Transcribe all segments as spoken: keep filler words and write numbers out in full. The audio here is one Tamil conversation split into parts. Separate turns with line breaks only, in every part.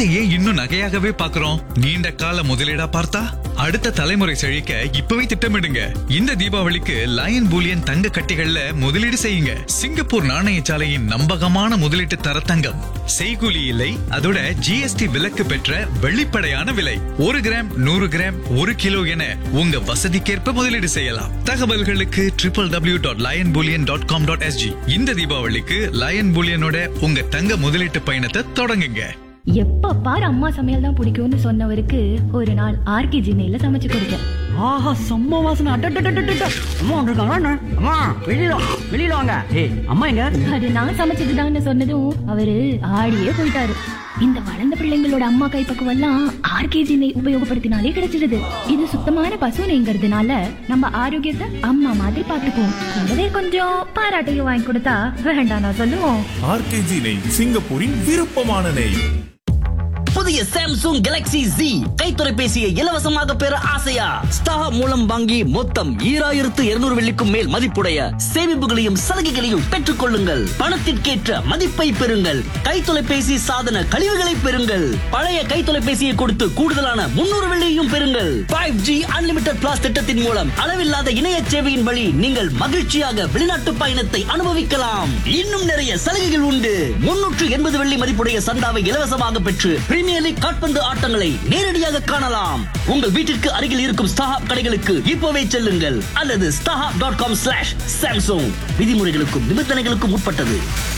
பணத்தை ஏன் இன்னும் நகையாகவே பாக்குறோம்? நீண்ட கால முதலீடா பார்த்தா அடுத்த தலைமுறை செழிக்க இப்பவே திட்டமிடுங்க. இந்த தீபாவளிக்கு லயன் பூலியன் தங்க கட்டிகள்ல முதலீடு செய்யுங்க. சிங்கப்பூர் நாணயசாலையின் நம்பகமான முதலீட்டு தரத்தங்கம். செய்கூலி இல்லை, அதோட ஜிஎஸ்டி விலக்கு பெற்ற வெளிப்படையான விலை. ஒரு கிராம், நூறு கிராம், ஒரு கிலோ என உங்க வசதிக்கேற்ப முதலீடு செய்யலாம். தகவல்களுக்கு triple W dot line Boolean dot com dot SG. இந்த தீபாவளிக்கு லயன் பூலியனோட உங்க தங்க முதலீட்டு பயணத்தை தொடங்குங்க.
எப்ப பாரு அம்மா சமையல் தான் பிடிக்கும்னு சொன்னவருக்கு ஒரு நாள் ஆர்கே ஜினையில சமைச்சு கொடுத்தேன்.
ஆஹா, செம்ம வாசனை. அட்டட்டட்டட்டட்ட. அம்மா வந்திருக்காங்க. அம்மா வெளியில வெளியில வாங்க. ஏய், அம்மா எங்க?
அது நான் சமைச்சதுதான்னு சொன்னதும் அவரு ஆடியே போயிட்டாரு. இந்த வளர்ந்த பிள்ளைங்களோட அம்மா கைப்பக்குவம் எல்லாம் ஆர்கேஜி நெய் உபயோகப்படுத்தினாலே கிடைச்சிடுது. இது சுத்தமான பசு நெய்ங்கிறதுனால நம்ம ஆரோக்கியத்தை அம்மா மாதிரி பாத்துக்குவோம். கூடவே கொஞ்சம் பாராட்டையும் வாங்கி கொடுத்தா வேண்டாம் நான் சொல்லுவோம்.
ஆர்கேஜி நெய், சிங்கப்பூரின் விருப்பமான நெய்.
புதிய சாம்சங் கேலக்ஸி Z கைத்தொலைபேசியை இலவசமாக பெற ஆசையா? ஸ்டார் மூலம் வாங்கி மொத்தம் ஈராயிரத்து இருநூறு வெள்ளிக்கும் மேல் மதிப்புடைய சேமிப்புகளையும் சலுகைகளையும் பெற்றுக் கொள்ளுங்கள். பணத்திற்கேற்ற மதிப்பை பெறுங்கள். கைத்தொலைபேசி சாதன கழிவுகளை பெறுங்கள். பழைய கைத்தொலைபேசியை கொடுத்து கூடுதலான முன்னூறு வெள்ளியையும் பெறுங்கள். ஃபைவ் ஜி அன்லிமிட்டட் பிளாஸ் திட்டத்தின் மூலம் அளவில்லாத இணைய சேவையின் வழி நீங்கள் மகிழ்ச்சியாக வெளிநாட்டு பயணத்தை அனுபவிக்கலாம். இன்னும் நிறைய சலுகைகள் உண்டு. முன்னூற்று எண்பது வெள்ளி மதிப்புடைய சந்தாவை இலவசமாக பெற்று பிரீமியர் லீக் கால்பந்து ஆட்டங்களை நேரடியாக காணலாம். உங்கள் வீட்டிற்கு அருகில் இருக்கும் ஸ்டாஹாப் கடைகளுக்கு இப்போவே செல்லுங்கள் அல்லது StarHub dot com slash Samsung. விதிமுறைகளுக்கும் நிபந்தனைகளுக்கும் உட்பட்டது.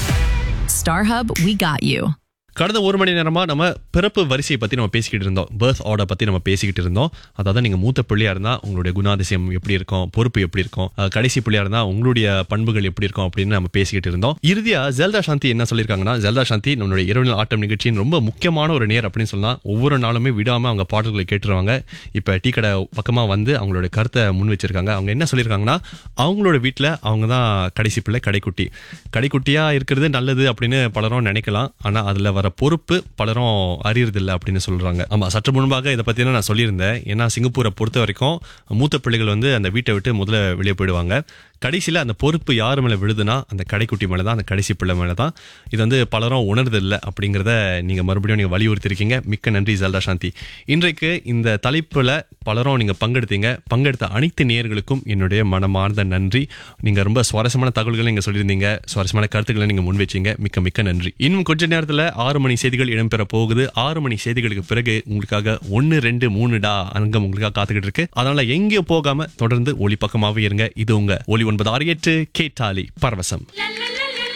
StarHub, we got you.
கடந்த ஒரு மணி நேரமா நம்ம பிறப்பு வரிசையை பத்தி நம்ம பேசிக்கிட்டு இருந்தோம். பர்த் ஆர்டர் பத்தி நம்ம பேசிக்கிட்டு இருந்தோம். அதாவது நீங்க மூத்த பிள்ளையா இருந்தா உங்களுடைய குணாதிசயம் எப்படி இருக்கும், பொறுப்பு எப்படி இருக்கும், கடைசி பிள்ளையா இருந்தா உங்களுடைய பண்புகள் எப்படி இருக்கும் அப்படின்னு நம்ம பேசிக்கிட்டு இருந்தோம். இறுதியா ஜெல்டா சாந்தி என்ன சொல்லியிருக்காங்கன்னா, ஜெல்டா சாந்தி நம்மளுடைய இரவு நாள் ஆட்டம் நிகழ்ச்சியின் ரொம்ப முக்கியமான ஒரு நேர் அப்படின்னு சொல்லலாம். ஒவ்வொரு நாளுமே விடாம அவங்க பாடல்களை கேட்டுருவாங்க. இப்ப டீ கடை பக்கமா வந்து அவங்களோட கருத்தை முன் வச்சிருக்காங்க. அவங்க என்ன சொல்லியிருக்காங்கன்னா, அவங்களோட வீட்டுல அவங்க தான் கடைசி பிள்ளை, கடைக்குட்டி. கடைக்குட்டியா இருக்கிறது நல்லது அப்படின்னு பலரும் நினைக்கலாம். ஆனா அதுல வர பொறுப்பு பலரும் அறியறதில்லை அப்படின்னு சொல்றாங்க. ஆமா, சற்று முன்பாக இதை பத்தி நான் சொல்லியிருந்தேன். ஏன்னா சிங்கப்பூரை பொறுத்த வரைக்கும் மூத்த பிள்ளைகள் வந்து அந்த வீட்டை விட்டு முதல்ல வெளியே போயிடுவாங்க. கடைசியில் அந்த பொறுப்பு யார் மேலே விழுதுன்னா அந்த கடைக்குட்டி மேலே தான், அந்த கடைசி பிள்ளை மேலே தான். இது வந்து பலரும் உணர்தில்லை அப்படிங்கிறத நீங்கள் மறுபடியும் நீங்கள் வலியுறுத்திருக்கீங்க. மிக்க நன்றி ஜெல்டா சாந்தி. இன்றைக்கு இந்த தலைப்பில் பலரும் நீங்கள் பங்கெடுத்தீங்க. பங்கெடுத்த அனைத்து நேயர்களுக்கும் என்னுடைய மனமார்ந்த நன்றி. நீங்கள் ரொம்ப சுவாரஸ்யமான தகவல்களை நீங்கள் சொல்லியிருந்தீங்க, சுவாரஸ்யமான கருத்துக்களை நீங்கள் முன் வச்சீங்க. மிக்க மிக்க நன்றி. இன்னும் கொஞ்ச நேரத்தில் ஆறு மணி செய்திகள் இடம்பெற போகுது. ஆறு மணி செய்திகளுக்கு பிறகு உங்களுக்காக ஒன்னு ரெண்டு மூணு டா அங்கம் உங்களுக்காக காத்துக்கிட்டு இருக்கு. அதனால எங்கேயும் போகாம தொடர்ந்து ஒளி பக்கமாவே இருங்க. இது உங்க ஒளி ஒன்பது ஆறு எட்டு கேட்டாலி பரவசம்.